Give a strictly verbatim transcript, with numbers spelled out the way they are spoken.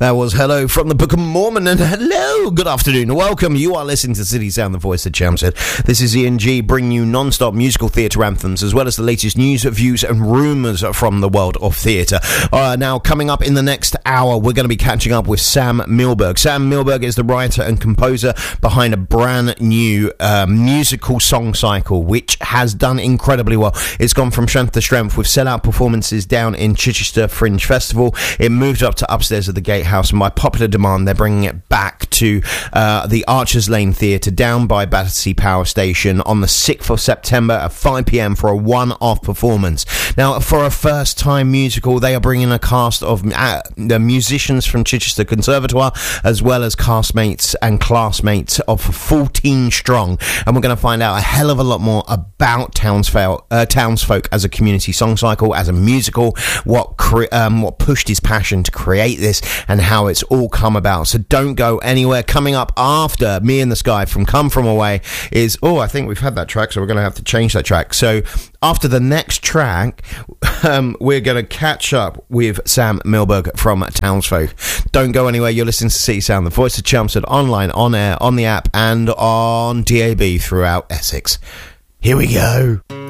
That was Hello from the Book of Mormon, and hello, good afternoon, welcome. You are listening to City Sound, the voice of Chelmsford. This is Ian G, bringing you non-stop musical theatre anthems, as well as the latest news, views, and rumours from the world of theatre. Uh, now, coming up in the next hour, we're going to be catching up with Sam Milberg. Sam Milberg is the writer and composer behind a brand new uh, musical song cycle, which has done incredibly well. It's gone from strength to strength with sellout performances down in Chichester Fringe Festival. It moved up to upstairs of the Gatehouse. And by popular demand, they're bringing it back to uh, the Archers Lane Theatre down by Battersea Power Station on the sixth of September at five p.m. for a one-off performance. Now, for a first-time musical, they are bringing a cast of uh, the musicians from Chichester Conservatoire, as well as castmates and classmates of fourteen strong. And we're going to find out a hell of a lot more about Townsfolk, uh, Townsfolk as a community song cycle, as a musical, what cre- um, what pushed his passion to create this, and how it's all come about. So don't go anywhere. Coming up after Me and the Sky from Come From Away is, oh, I think we've had that track, so we're going to have to change that track. So after the next track, um, we're going to catch up with Sam Milberg from Townsfolk. Don't go anywhere. You're listening to City Sound, the voice of Chelmsford, online, on air, on the app, and on D A B throughout Essex. Here we go.